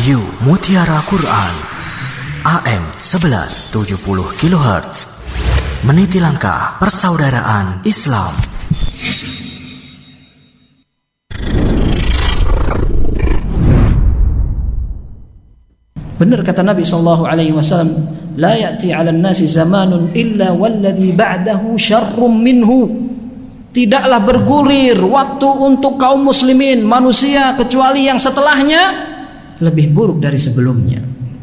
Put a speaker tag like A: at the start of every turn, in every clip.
A: Radio Mutiara Quran AM 1170 kHz, meniti langkah persaudaraan Islam.
B: Benar kata Nabi SAW, la ya'ti 'alan nasi zamanun illa walladhi ba'dahu syarrum minhu. Tidaklah bergulir waktu untuk kaum muslimin manusia kecuali yang setelahnya lebih buruk dari sebelumnya.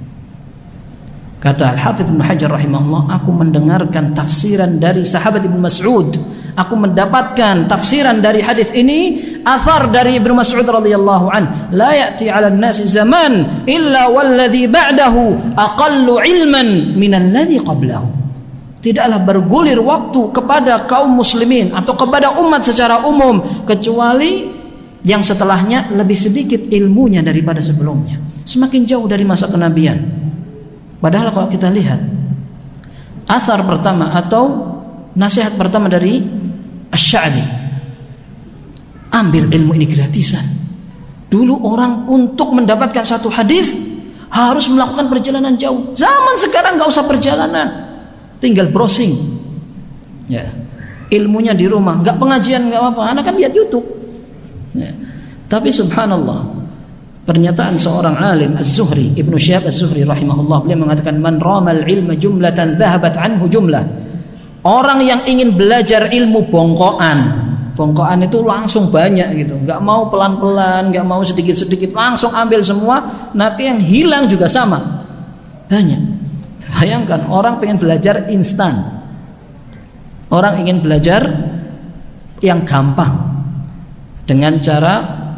B: Kata Al-Hafidz Ibnu Hajar rahimahullah, aku mendengarkan tafsiran dari sahabat Ibnu Mas'ud. Aku mendapatkan tafsiran dari hadis ini, athar dari Ibnu Mas'ud radhiyallahu an, la ya'ti 'alan nasi zaman illa walladhi ba'dahu aqallu 'ilman min alladhi qablahu. Tidaklah bergulir waktu kepada kaum muslimin atau kepada umat secara umum kecuali yang setelahnya lebih sedikit ilmunya daripada sebelumnya, semakin jauh dari masa kenabian. Padahal kalau kita lihat athar pertama atau nasihat pertama dari Asy-Sya'bi, ambil ilmu ini gratisan. Dulu orang untuk mendapatkan satu hadis harus melakukan perjalanan jauh. Zaman sekarang nggak usah perjalanan, tinggal browsing, ya, ilmunya di rumah, nggak pengajian nggak apa-apa, anak kan lihat YouTube, ya. Tapi subhanallah, pernyataan seorang alim Az-Zuhri, Ibnu Syihab Az-Zuhri rahimahullah, beliau mengatakan, man ramal ilma jumlatan dhahabat anhu jumlah. Orang yang ingin belajar ilmu bongkoan itu langsung banyak gitu, nggak mau pelan-pelan, nggak mau sedikit-sedikit, langsung ambil semua, nanti yang hilang juga sama banyak. Bayangkan, orang pengen belajar instan, orang ingin belajar yang gampang dengan cara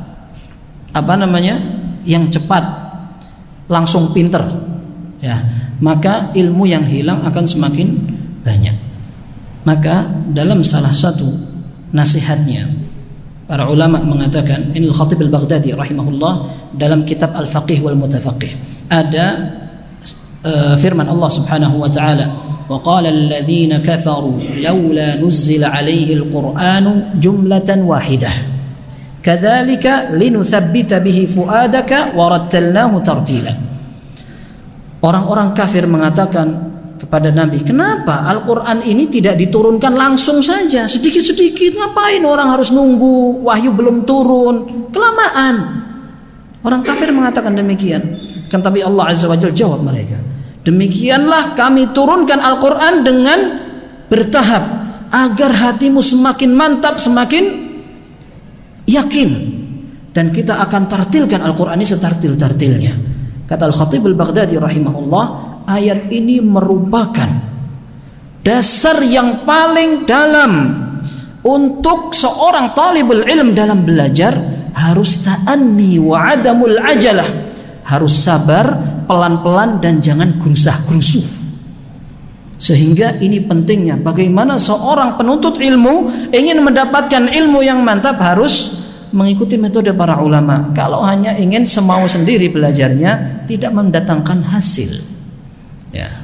B: yang cepat, langsung pinter, ya, maka ilmu yang hilang akan semakin banyak. Maka dalam salah satu nasihatnya, para ulama mengatakan, ini Al-Khatib Al-Baghdadi rahimahullah dalam kitab Al-Faqih wal Mutafaqih, ada firman Allah Subhanahu wa ta'ala, wa qala alladhina kafaru laula nuzzila alaihi al-Qur'anu jumlatan wahidah kadzalika linuthabbita bihi fuadaka wa rattalnahu tartila. Orang-orang kafir mengatakan kepada Nabi, kenapa Al-Quran ini tidak diturunkan langsung saja, sedikit-sedikit, ngapain orang harus nunggu wahyu belum turun, kelamaan. Orang kafir mengatakan demikian, kan, tapi Allah Azza wa Jalla jawab mereka, demikianlah kami turunkan Al-Quran dengan bertahap agar hatimu semakin mantap, semakin yakin, dan kita akan tartilkan Al-Quran ini setartil-tartilnya. Kata Al-Khatib Al-Baghdadi rahimahullah, ayat ini merupakan dasar yang paling dalam untuk seorang talibul ilm dalam belajar. Harus ta'anni wa adamul ajalah, harus sabar, pelan-pelan, dan jangan gerusah-gerusuh. Sehingga ini pentingnya bagaimana seorang penuntut ilmu ingin mendapatkan ilmu yang mantap harus mengikuti metode para ulama. Kalau hanya ingin semau sendiri belajarnya, tidak mendatangkan hasil, ya.